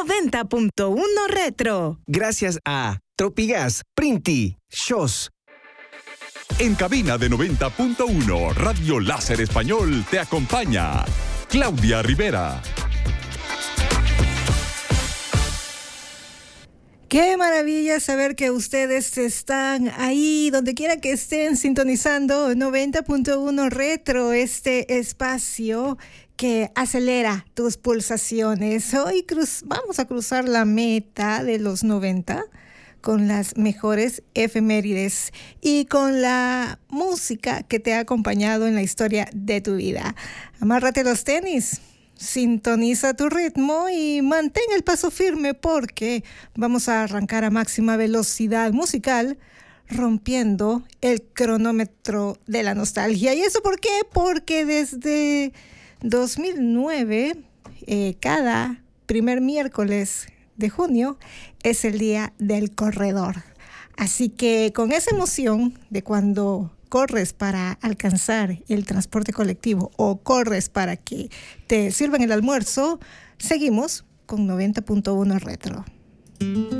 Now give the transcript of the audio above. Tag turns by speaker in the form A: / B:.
A: 90.1 Retro.
B: Gracias a Tropigas, Printi, Shows.
C: En cabina de 90.1 Radio Láser Español te acompaña Claudia Rivera.
D: Qué maravilla saber que ustedes están ahí, donde quiera que estén sintonizando 90.1 Retro, este espacio que acelera tus pulsaciones. Hoy vamos a cruzar la meta de los 90 con las mejores efemérides y con la música que te ha acompañado en la historia de tu vida. Amárrate los tenis. Sintoniza tu ritmo y mantén el paso firme porque vamos a arrancar a máxima velocidad musical rompiendo el cronómetro de la nostalgia. ¿Y eso por qué? Porque desde 2009 cada primer miércoles de junio es el Día del Corredor. Así que con esa emoción de cuando corres para alcanzar el transporte colectivo o corres para que te sirvan el almuerzo, seguimos con 90.1 Retro.